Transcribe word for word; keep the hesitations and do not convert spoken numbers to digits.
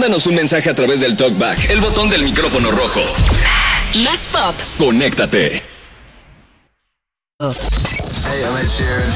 Mándanos un mensaje a través del TalkBack, el botón del micrófono rojo. Más pop. Conéctate. Hey, I'm Ed Sheeran.